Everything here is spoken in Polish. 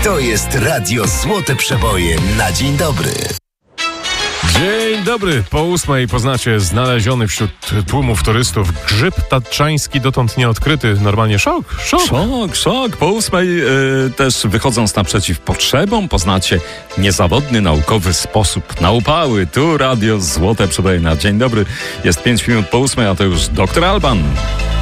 To jest Radio Złote Przeboje na dzień dobry. Dzień dobry. Po 8 poznacie znaleziony wśród tłumów turystów grzyb tatrzański, dotąd nieodkryty. Normalnie szok. Po 8 też wychodząc naprzeciw potrzebom, poznacie niezawodny naukowy sposób na upały. Tu Radio Złote Przeboje na dzień dobry. Jest 5 minut po 8, a to już Dr. Alban.